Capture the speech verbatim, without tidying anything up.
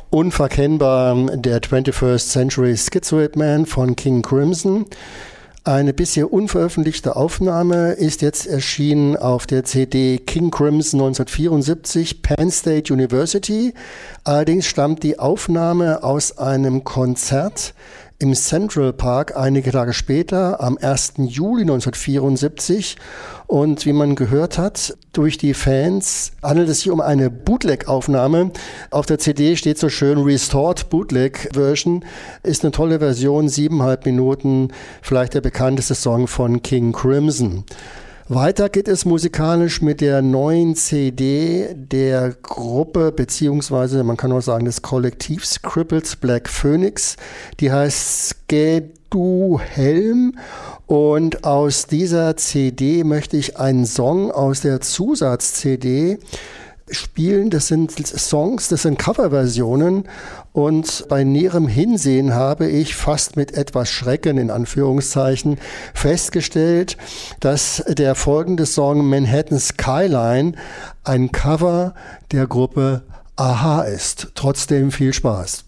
Unverkennbar der twenty-first Century Schizoid Man von King Crimson. Eine bisher unveröffentlichte Aufnahme ist jetzt erschienen auf der C D King Crimson neunzehnhundertvierundsiebzig, Penn State University. Allerdings stammt die Aufnahme aus einem Konzert im Central Park einige Tage später, am ersten Juli neunzehnhundertvierundsiebzig. Und wie man gehört hat, durch die Fans handelt es sich um eine Bootleg-Aufnahme. Auf der C D steht so schön Restored Bootleg Version. Ist eine tolle Version, siebeneinhalb Minuten, vielleicht der bekannteste Song von King Crimson. Weiter geht es musikalisch mit der neuen C D der Gruppe, beziehungsweise man kann auch sagen des Kollektivs Cripples Black Phoenix. Die heißt Skedu Helm. Und aus dieser C D möchte ich einen Song aus der Zusatz-C D spielen. Das sind Songs, das sind Coverversionen. Und bei näherem Hinsehen habe ich fast mit etwas Schrecken, in Anführungszeichen, festgestellt, dass der folgende Song Manhattan Skyline ein Cover der Gruppe a-ha ist. Trotzdem viel Spaß.